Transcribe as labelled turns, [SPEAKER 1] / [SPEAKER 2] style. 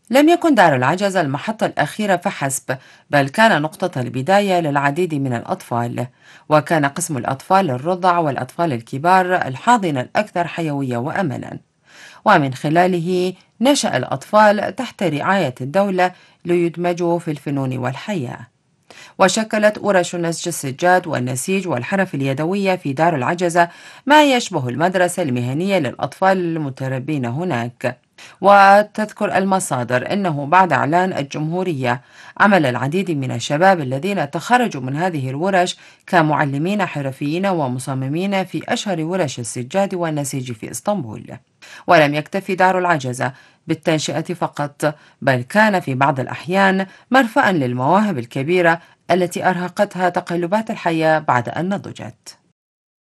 [SPEAKER 1] لم يكن دار العجزة المحطة الأخيرة فحسب، بل كان نقطة البداية للعديد من الأطفال، وكان قسم الأطفال للرضع والأطفال الكبار الحاضنة الأكثر حيوية وأملا، ومن خلاله نشأ الأطفال تحت رعاية الدولة ليدمجوا في الفنون والحياة. وشكلت ورش نسج السجاد والنسيج والحرف اليدوية في دار العجزة ما يشبه المدرسة المهنية للأطفال المتربين هناك. وتذكر المصادر أنه بعد إعلان الجمهورية عمل العديد من الشباب الذين تخرجوا من هذه الورش كمعلمين حرفيين ومصممين في أشهر ورش السجاد والنسيج في إسطنبول. ولم يكتفي دار العجزة بالتنشئة فقط، بل كان في بعض الأحيان مرفأ للمواهب الكبيرة التي أرهقتها تقلبات الحياة بعد أن نضجت.